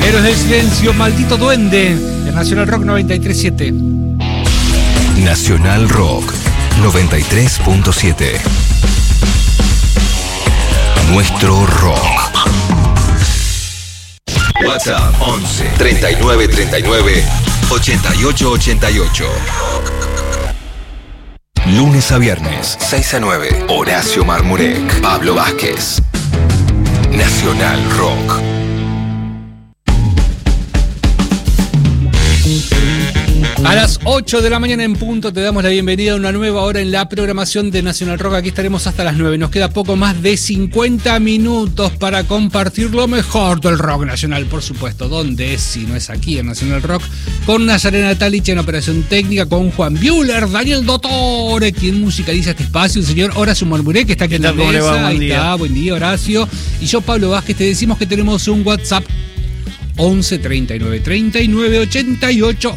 Héroes del Silencio, Maldito Duende, en Nacional Rock 93.7. Nacional Rock 93.7. Nuestro rock. WhatsApp 11 39 39 88 88. Lunes a viernes, 6 a 9. Horacio Marmurek, Pablo Vázquez. Nacional Rock. A las 8 de la mañana en punto te damos la bienvenida a una nueva hora en la programación de Nacional Rock. Aquí estaremos hasta las 9. Nos queda poco más de 50 minutos para compartir lo mejor del rock nacional, por supuesto. ¿Dónde es si no es aquí en Nacional Rock? Con Nazarena Talich en operación técnica, con Juan Buehler, Daniel Dottore, quien musicaliza este espacio, el señor Horacio Marmurek, que está aquí en la mesa. Ahí está, buen día, Horacio. Y yo, Pablo Vázquez, te decimos que tenemos un WhatsApp 11 39 39 88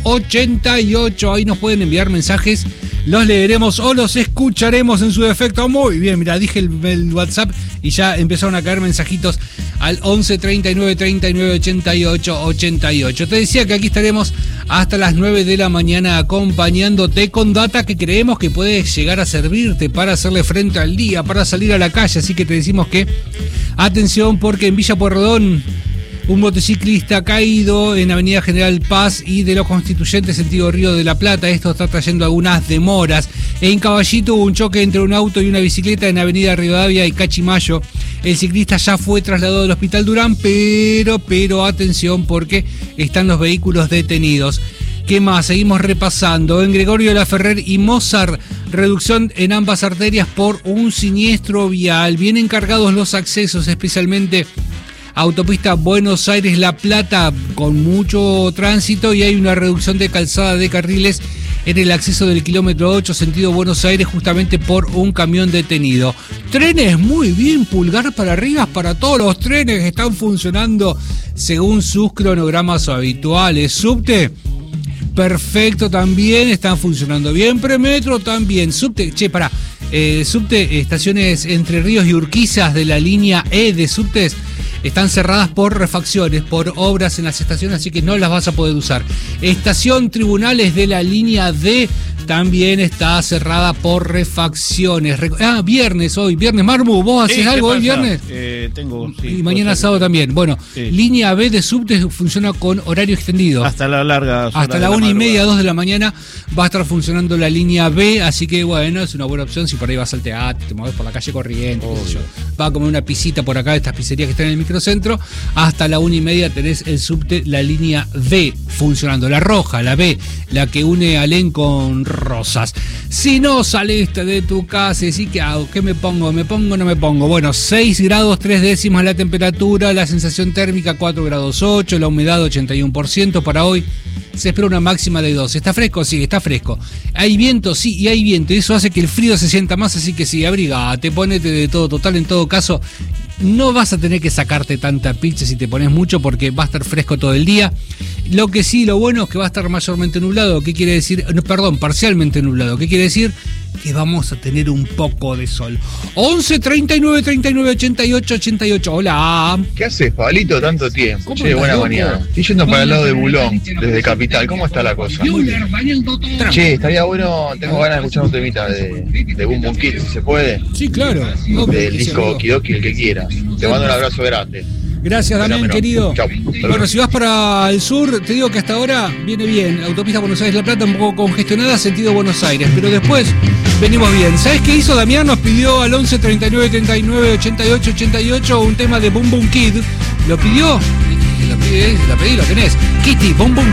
88. Ahí nos pueden enviar mensajes, los leeremos o los escucharemos en su defecto. Muy bien, mira, dije el WhatsApp y ya empezaron a caer mensajitos al 11 39 39 88 88. Te decía que aquí estaremos hasta las 9 de la mañana acompañándote con data que creemos que puede llegar a servirte para hacerle frente al día, para salir a la calle. Así que te decimos que atención, porque en Villa Pueyrredón un motociclista caído en Avenida General Paz y de los Constituyentes, sentido Río de la Plata. Esto está trayendo algunas demoras. En Caballito hubo un choque entre un auto y una bicicleta en Avenida Rivadavia y Cachimayo. El ciclista ya fue trasladado al Hospital Durán, pero atención, porque están los vehículos detenidos. ¿Qué más? Seguimos repasando. En Gregorio Laferrer y Mozart, reducción en ambas arterias por un siniestro vial. Vienen cargados los accesos, especialmente autopista Buenos Aires-La Plata, con mucho tránsito, y hay una reducción de calzada de carriles en el acceso del kilómetro 8, sentido Buenos Aires, justamente por un camión detenido. Trenes, muy bien, pulgar para arriba para todos los trenes que están funcionando según sus cronogramas habituales. Subte, perfecto, también están funcionando bien. Premetro también. Subte, Subte, estaciones Entre Ríos y Urquizas de la línea E de subtes están cerradas por refacciones, por obras en las estaciones, así que no las vas a poder usar. Estación Tribunales de la línea D también está cerrada por refacciones. Viernes hoy, viernes. Marmu, ¿vos haces algo hoy viernes? Tengo, sí. Y mañana sábado también. Bueno, sí. Línea B de subte funciona con horario extendido. Hasta la larga. Hasta la 1:30, 2 de la mañana va a estar funcionando la línea B, así que bueno, es una buena opción si por ahí vas al teatro, te mueves por la calle Corrientes, qué sé yo. Va a comer una pisita por acá de estas pizzerías que están en el microcentro. Hasta la 1:30 tenés el subte, la línea D funcionando. La roja, la B, la que une Alén con Rosas. Si no saliste de tu casa y decís, ¿qué hago? ¿Qué me pongo? ¿Me pongo o no me pongo? Bueno, 6 grados 3 décimas la temperatura, la sensación térmica 4 grados 8, la humedad 81%. Para hoy se espera una máxima de 2. ¿Está fresco? Sí, está fresco. ¿Hay viento? Sí, y hay viento. Y eso hace que el frío se sienta más, así que sí, abrigate, ponete de todo. Total, en todo caso, no vas a tener que sacarte tanta pizza si te pones mucho, porque va a estar fresco todo el día. Lo que sí, lo bueno es que va a estar mayormente nublado. ¿Qué quiere decir? Parcialmente nublado. ¿Qué quiere decir? Que vamos a tener un poco de sol. 11 39 39 88 88. Hola. ¿Qué haces, Pablito? Tanto tiempo. Che, buena mañana. Estoy yendo para el lado de Bulón, desde Capital. ¿Cómo está la cosa? Che, estaría bueno. Tengo ganas de escuchar un temita de Boom Boom Kid, si se puede. Sí, claro. Del disco Okidoki, el que quieras. Te mando un abrazo grande. Gracias, Damián, querido. Chau. Bueno, si vas para el sur, te digo que hasta ahora viene bien. Autopista Buenos Aires-La Plata un poco congestionada, sentido Buenos Aires. Pero después venimos bien. ¿Sabes qué hizo Damián? Nos pidió al 11 39 39 88 88 un tema de Boom Boom Kid. ¿Lo pidió? Lo pedí, lo tenés. Kitty, Boom Boom